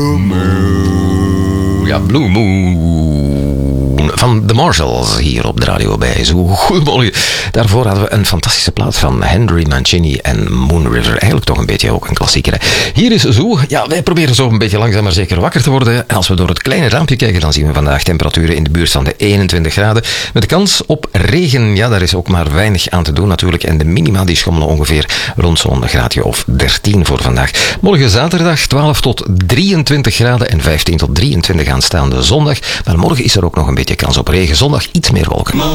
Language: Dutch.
Ja, Blue Moon van The Marshalls hier op de radio bij Zo. Goedemorgen. Daarvoor hadden we een fantastische plaat van Henry Mancini en Moon River. Eigenlijk toch een beetje ook een klassieker. Hè? Hier is Zo. Ja, wij proberen zo een beetje langzaam maar zeker wakker te worden. En als we door het kleine raampje kijken, dan zien we vandaag temperaturen in de buurt van de 21 graden. Met de kans op regen, ja, daar is ook maar weinig aan te doen natuurlijk. En de minima die schommelen ongeveer rond zo'n graadje of 13 voor vandaag. Morgen zaterdag 12 tot 23 graden en 15 tot 23 aanstaande zondag. Maar morgen is er ook nog een beetje kans op regen. Zondag iets meer wolken.